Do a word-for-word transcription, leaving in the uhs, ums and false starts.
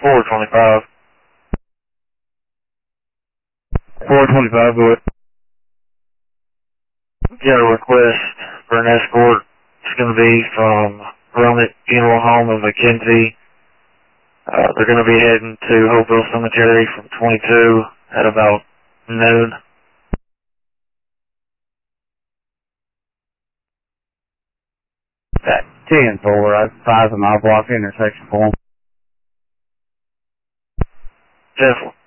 four twenty-five. four twenty-five, go ahead. Got a request for an escort. It's going to be from Romick Funeral Home of McKenzie. Uh, they're going to be heading to Hopeville Cemetery from twenty-two at about noon. At ten four, I five a mile block intersection for them. Definitely.